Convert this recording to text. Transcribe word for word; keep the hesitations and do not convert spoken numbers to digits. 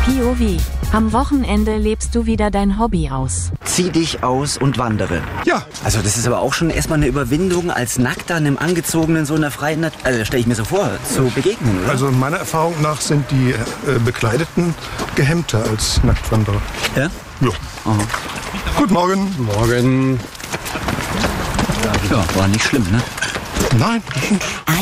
P O V. Am Wochenende lebst du wieder dein Hobby aus. Zieh dich aus und wandere. Ja. Also das ist aber auch schon erstmal eine Überwindung, als Nackter einem Angezogenen so in der freien Natur, also stelle ich mir so vor, zu begegnen, oder? Also meiner Erfahrung nach sind die äh, Bekleideten gehemmter als Nacktwanderer. Ja? Ja. Aha. Guten Morgen. Morgen. Ja, war nicht schlimm, ne? Nein.